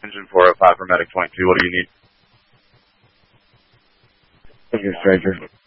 Engine 405 for Medic 22. What do you need? Thank you, stranger.